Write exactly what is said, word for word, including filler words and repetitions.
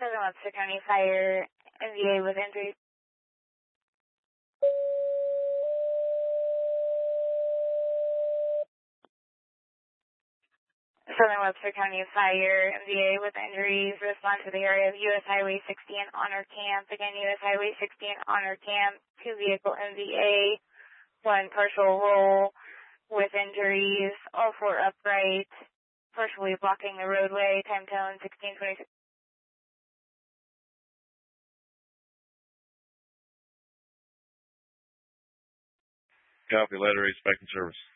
Southern Webster County Fire, M V A with injuries. Southern Webster County Fire, M V A with injuries, respond to the area of U S Highway sixty and Honor Camp. Again, U S Highway sixty and Honor Camp, two vehicle M V A, one partial roll with injuries, all four upright, partially blocking the roadway, time tone sixteen twenty-six. Copy, letter A, expecting service.